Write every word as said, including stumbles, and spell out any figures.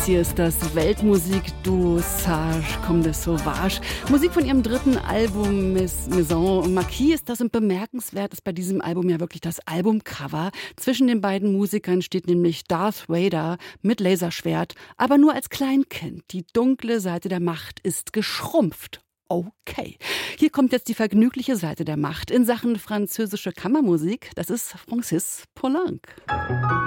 Das hier ist das Weltmusikduo Sage comme de Sauvage. Musik von ihrem dritten Album Maison Marquis ist das, und bemerkenswert ist bei diesem Album ja wirklich das Albumcover. Zwischen den beiden Musikern steht nämlich Darth Vader mit Laserschwert, aber nur als Kleinkind. Die dunkle Seite der Macht ist geschrumpft. Okay, hier kommt jetzt die vergnügliche Seite der Macht in Sachen französische Kammermusik. Das ist Francis Poulenc.